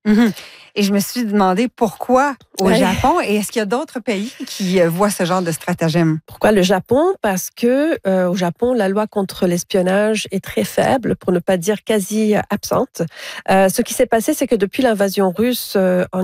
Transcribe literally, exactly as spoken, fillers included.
Mm-hmm. Et je me suis demandé pourquoi au Ouais. Japon et est-ce qu'il y a d'autres pays qui euh, voient ce genre de stratagème? Pourquoi le Japon? Parce que euh, au Japon, la loi contre l'espionnage est très faible, pour ne pas dire quasi absente. Euh, ce qui s'est passé, c'est que depuis l'invasion russe euh, en